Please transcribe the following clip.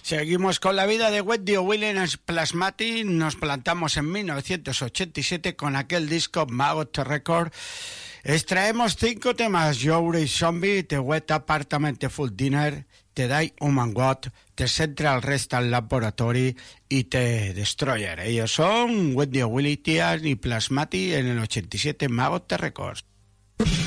Seguimos con la vida de Wet Dio Willie en Plasmatic. Nos plantamos en 1987 con aquel disco Maggot Record. Extraemos 5 temas: Joe Zombie, The Wet Apartment Full Dinner, The Die Human God, The Central Restal Laboratory y The Destroyer. Ellos son Wet Dio Willie, Tian y Plasmatic en el 87 Maggot Records.